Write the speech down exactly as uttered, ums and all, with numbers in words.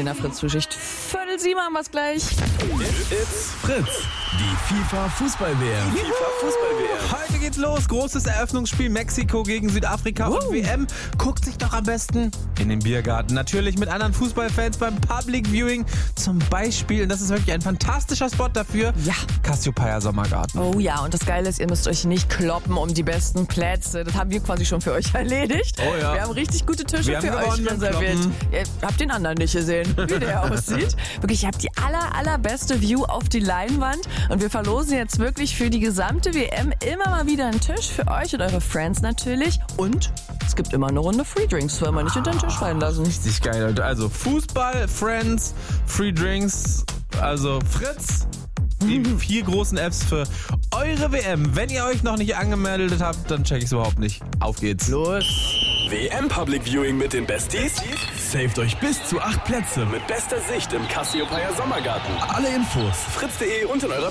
in der Fritz-Zuschicht. Viertel sieben haben wir es gleich. It's Fritz, die FIFA-Fußball-W M. FIFA-Fußball-W M. Heute geht's los. Großes Eröffnungsspiel Mexiko gegen Südafrika Uh. und W M. Guckt sich doch am besten in den Biergarten. Natürlich mit anderen Fußballfans beim Public Viewing zum Beispiel. Und das ist wirklich ein fantastischer Spot dafür. Ja. Cassiopeia Sommergarten. Oh ja, und das Geile ist, ihr müsst euch nicht kloppen um die besten Plätze. Das haben wir quasi schon für euch erledigt. Oh ja. Wir haben richtig gute Tische Wir haben für euch gewonnen beim reserviert. Kloppen. Ihr habt den anderen nicht gesehen, wie der aussieht. Wirklich, ihr habt die aller, allerbeste View auf die Leinwand. Und wir verlosen jetzt wirklich für die gesamte W M immer mal wieder einen Tisch für euch und eure Friends natürlich. Und es gibt immer eine Runde Free Drinks, wenn wir nicht unter den Tisch fallen lassen. Richtig geil, Leute. Also Fußball, Friends, Free Drinks, also Fritz. Die vier großen Apps für eure W M. Wenn ihr euch noch nicht angemeldet habt, dann check ich's überhaupt nicht. Auf geht's. Los! W M Public Viewing mit den Besties. Saved euch bis zu acht Plätze mit bester Sicht im Cassiopeia Sommergarten. Alle Infos fritz punkt de und in eurer